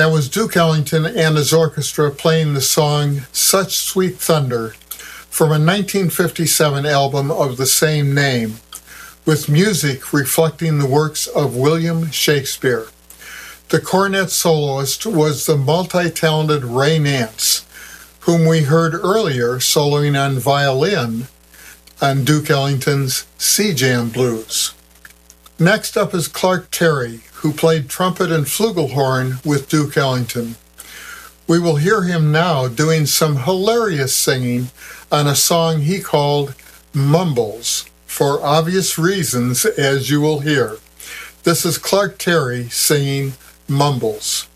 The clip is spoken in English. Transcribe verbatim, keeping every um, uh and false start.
That was Duke Ellington and his orchestra playing the song Such Sweet Thunder from a nineteen fifty-seven album of the same name, with music reflecting the works of William Shakespeare. The cornet soloist was the multi-talented Ray Nance, whom we heard earlier soloing on violin on Duke Ellington's Sea Jam Blues. Next up is Clark Terry, who played trumpet and flugelhorn with Duke Ellington. We will hear him now doing some hilarious singing on a song he called Mumbles, for obvious reasons, as you will hear. This is Clark Terry singing Mumbles.